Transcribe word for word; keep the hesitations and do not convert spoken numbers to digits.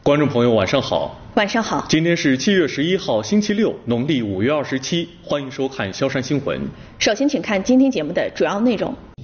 观众朋友，晚上好。 晚上好。 今天是七月十一号，星期六，农历五月二十七。欢迎收看萧山新闻。 首先，请看今天节目的主要内容。